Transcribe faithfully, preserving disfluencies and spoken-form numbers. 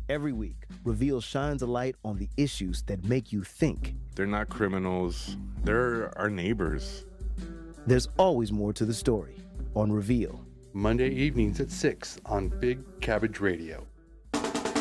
Every week, Reveal shines a light on the issues that make you think. They're not criminals. They're our neighbors. There's always more to the story on Reveal. Monday evenings at six on Big Cabbage Radio.